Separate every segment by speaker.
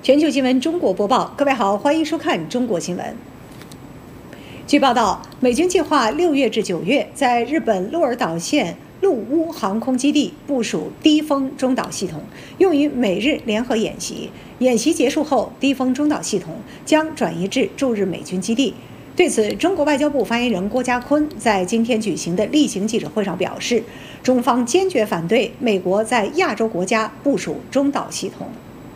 Speaker 1: 全球新闻中国播报，各位好，欢迎收看中国新闻。据报道，美军计划6月至9月在日本鹿儿岛县陆屋航空基地部署低风中导系统，用于美日联合演习。演习结束后，低风中导系统将转移至驻日美军基地。对此，中国外交部发言人郭家坤在今天举行的例行记者会上表示，中方坚决反对美国在亚洲国家部署中导系统。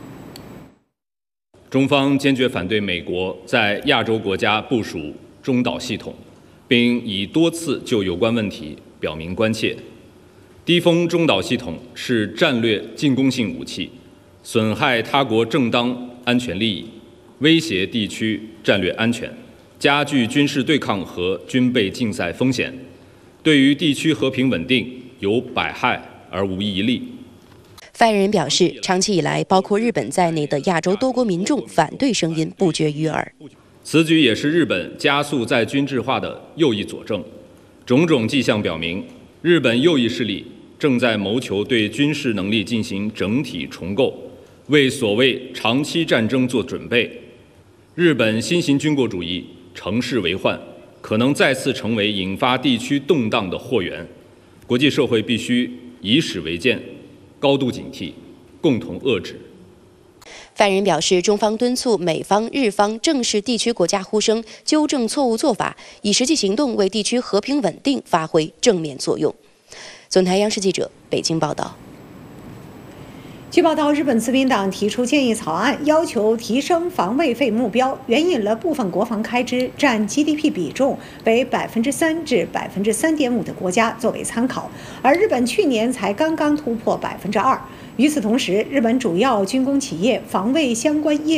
Speaker 2: 中方坚决反对美国在亚洲国家部署中导系统，并已多次就有关问题表明关切。低风中导系统是战略进攻性武器，损害他国正当安全利益，威胁地区战略安全，加剧军事对抗和军备竞赛风险，对于地区和平稳定有百害而无一利。
Speaker 3: 发言人表示，长期以来，包括日本在内的亚洲多国民众反对声音不绝于耳。
Speaker 2: 此举也是日本加速再军制化的又一佐证。种种迹象表明，日本右翼势力正在谋求对军事能力进行整体重构，为所谓长期战争做准备。日本新型军国主义乘势为患，可能再次成为引发地区动荡的祸源。国际社会必须以史为鉴，高度警惕，共同遏制。
Speaker 3: 发言人表示，中方敦促美方、日方正视地区国家呼声，纠正错误做法，以实际行动为地区和平稳定发挥正面作用。总台央视记者北京报道。
Speaker 1: 据报道，日本自民党提出建议草案，要求提升防卫费目标，援引了部分国防开支占 GDP 比重为3%至3.5%的国家作为参考，而日本去年才刚刚突破2%。与此同时，日本主要军工企业防卫相关业